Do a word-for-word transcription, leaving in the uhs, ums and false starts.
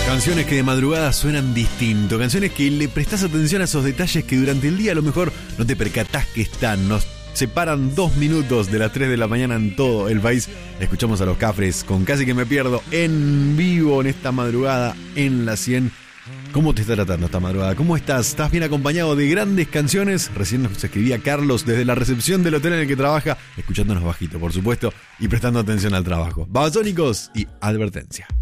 Canciones que de madrugada suenan distinto, canciones que le prestás atención a esos detalles que durante el día a lo mejor no te percatás que están. Nos separan dos minutos de las tres de la mañana en todo el país. Escuchamos a Los Cafres con Casi que me pierdo en vivo en esta madrugada en la cien. ¿Cómo te está tratando esta madrugada? ¿Cómo estás? ¿Estás bien acompañado de grandes canciones? Recién nos escribía Carlos desde la recepción del hotel en el que trabaja, escuchándonos bajito, por supuesto, y prestando atención al trabajo. Babasónicos y advertencia.